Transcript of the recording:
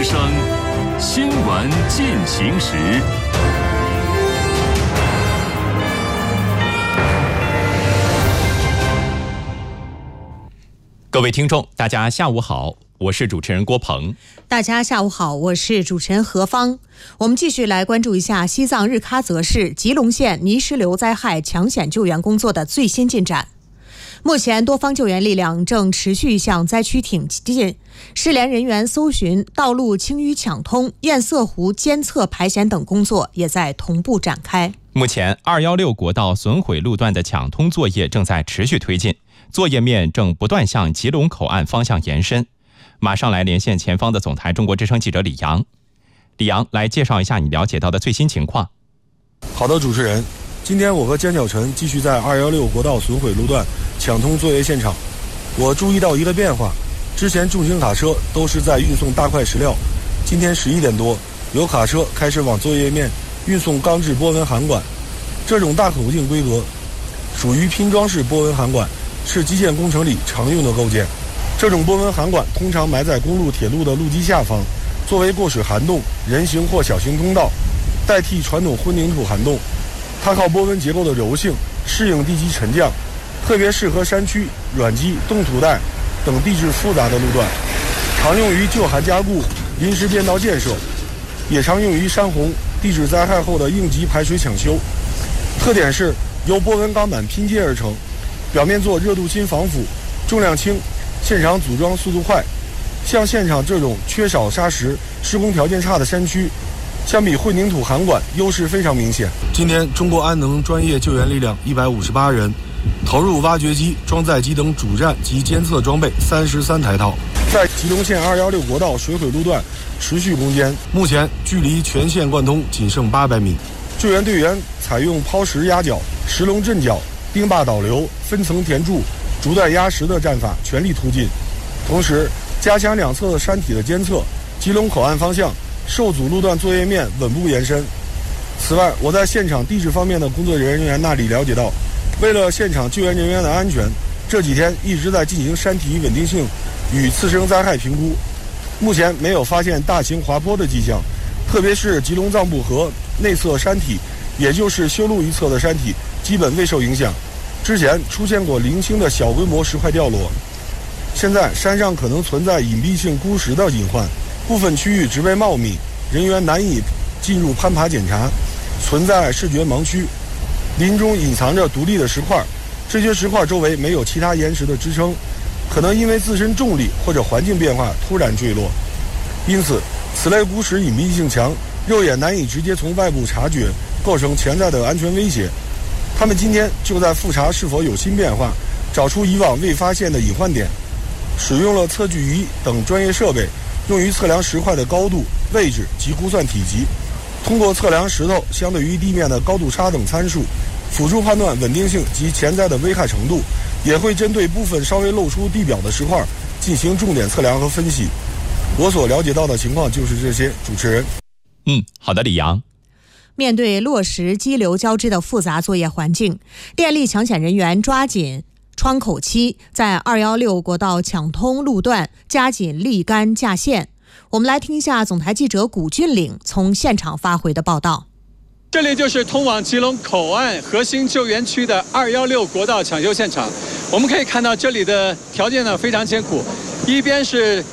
之声新闻进行时。 各位听众，大家下午好，我是主持人郭鹏。 大家下午好，我是主持人何芳。我们继续来关注一下西藏日喀则市吉隆县泥石流灾害抢险救援工作的最新进展。目前多方救援力量正持续向灾区挺进，失联人员搜寻、道路清淤抢通、堰塞湖监测排险等工作也在同步展开。 目前216国道损毁路段的抢通作业正在持续推进，作业面正不断向吉隆口岸方向延伸。马上来连线前方的总台中国之声记者李阳。李阳，来介绍一下你了解到的最新情况。 好的，主持人，今天我和江小晨继续在216国道损毁路段抢通作业现场。我注意到一个变化，之前重型卡车都是在运送大块石料，今天11点多，有卡车开始往作业面运送钢制波纹涵管。这种大口径规格属于拼装式波纹涵管，是基建工程里常用的构件。这种波纹涵管通常埋在公路、铁路的路基下方，作为过水涵洞、人行或小型通道，代替传统混凝土涵洞。它靠波纹结构的柔性适应地基沉降，特别适合山区、软基、冻土带等地质复杂的路段，常用于旧涵加固、临时变道建设，也常用于山洪、地质灾害后的应急排水抢修。特点是由波纹钢板拼接而成，表面做热镀锌防腐，重量轻，现场组装速度快。像现场这种缺少砂石、施工条件差的山区，相比混凝土涵管优势非常明显。今天中国安能专业救援力量158人，投入挖掘机、装载机等主站及监测装备33台套，在吉隆县216国道水毁路段持续攻坚，目前距离全线贯通仅剩800米。救援队员采用抛石压脚、石龙镇脚、钉坝导流、分层填筑、逐段压实的战法全力突进，同时加强两侧的山体的监测，吉隆口岸方向受阻路段作业面稳步延伸。此外，我在现场地质方面的工作人员那里了解到，为了现场救援人员的安全，这几天一直在进行山体稳定性与次生灾害评估，目前没有发现大型滑坡的迹象，特别是吉隆藏布河内侧山体，也就是修路一侧的山体基本未受影响。之前出现过零星的小规模石块掉落，现在山上可能存在隐蔽性孤石的隐患，部分区域植被茂密，人员难以进入攀爬检查，存在视觉盲区。林中隐藏着独立的石块，这些石块周围没有其他岩石的支撑，可能因为自身重力或者环境变化突然坠落。因此，此类孤石隐蔽性强，肉眼难以直接从外部察觉，构成潜在的安全威胁。他们今天就在复查是否有新变化，找出以往未发现的隐患点，使用了测距仪等专业设备，用于测量石块的高度、位置及估算体积。通过测量石头相对于地面的高度差等参数，辅助判断稳定性及潜在的危害程度，也会针对部分稍微露出地表的石块进行重点测量和分析。我所了解到的情况就是这些，主持人。 好的，李阳。 面对落石激流交织的复杂作业环境，电力抢险人员抓紧窗口期，在216国道抢通路段加紧立杆架线。我们来听一下总台记者古俊岭从现场发回的报道。 这里就是通往吉隆口岸核心救援区的216国道抢修现场。我们可以看到这里的条件呢非常艰苦，一边是